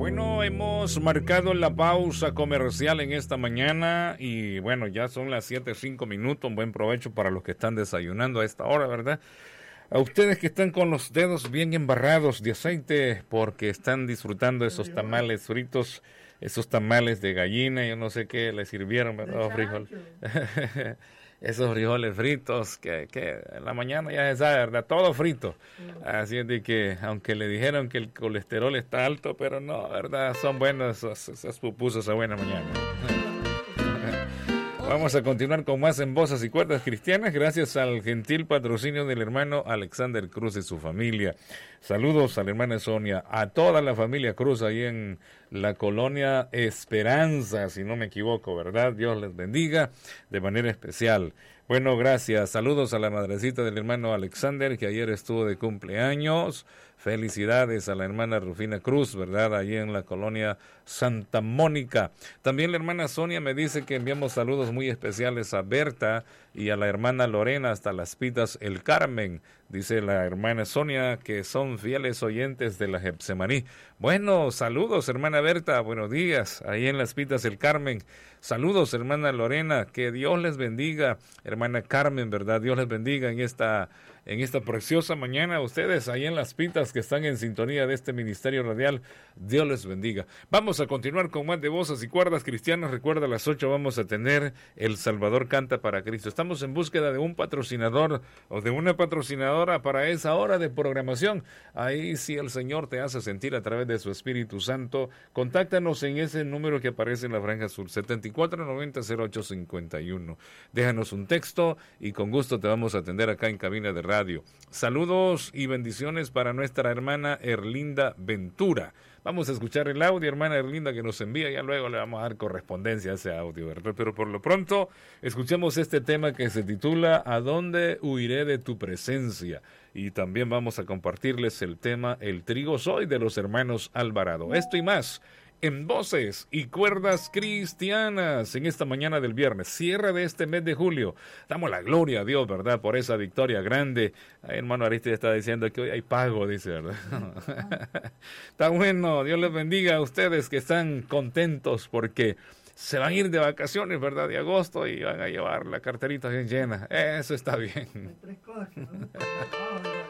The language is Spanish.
Bueno, hemos marcado la pausa comercial en esta mañana y bueno, ya son las 7:05. Un buen provecho para los que están desayunando a esta hora, ¿verdad? A ustedes que están con los dedos bien embarrados de aceite porque están disfrutando esos tamales fritos, esos tamales de gallina, yo no sé qué les sirvieron, ¿verdad? Frijol. Esos frijoles fritos que en la mañana ya se sabe, ¿verdad? Todo frito. Así es de que, aunque le dijeron que el colesterol está alto, pero no, ¿verdad? Son buenos esas pupusas a buena mañana. Vamos a continuar con más en Voces y Cuerdas Cristianas, gracias al gentil patrocinio del hermano Alexander Cruz y su familia. Saludos a la hermana Sonia, a toda la familia Cruz ahí en la colonia Esperanza, si no me equivoco, ¿verdad? Dios les bendiga de manera especial. Bueno, gracias. Saludos a la madrecita del hermano Alexander, que ayer estuvo de cumpleaños. Felicidades a la hermana Rufina Cruz, ¿verdad? Allí en la colonia Santa Mónica. También la hermana Sonia me dice que enviamos saludos muy especiales a Berta y a la hermana Lorena hasta Las Pitas El Carmen. Dice la hermana Sonia que son fieles oyentes de la Getsemaní. Bueno, saludos hermana Berta, buenos días, ahí en Las Pitas El Carmen. Saludos hermana Lorena, que Dios les bendiga. Hermana Carmen, ¿verdad? Dios les bendiga en esta preciosa mañana. Ustedes ahí en Las Pitas que están en sintonía de este ministerio radial, Dios les bendiga. Vamos a continuar con más de Voces y Cuerdas Cristianas. Recuerda, a las 8 vamos a tener El Salvador Canta para Cristo. Estamos en búsqueda de un patrocinador o de una patrocinadora para esa hora de programación. Ahí si el Señor te hace sentir a través de su Espíritu Santo, contáctanos en ese número que aparece en la franja azul, 7490-0851. Déjanos un texto y con gusto te vamos a atender acá en cabina de radio. Saludos y bendiciones para nuestra hermana Erlinda Ventura. Vamos a escuchar el audio, hermana Erlinda, que nos envía, ya luego le vamos a dar correspondencia a ese audio, ¿verdad? Pero por lo pronto, escuchemos este tema que se titula ¿A dónde huiré de tu presencia? Y también vamos a compartirles el tema El trigo soy, de los hermanos Alvarado. Esto y más en Voces y Cuerdas Cristianas en esta mañana del viernes, cierre de este mes de julio. Damos la gloria a Dios, ¿verdad? Por esa victoria grande. Ahí, hermano Aristide está diciendo que hoy hay pago, dice, ¿verdad? Está bueno. Dios les bendiga a ustedes que están contentos porque se van a ir de vacaciones, ¿verdad? De agosto y van a llevar la carterita bien llena. Eso está bien.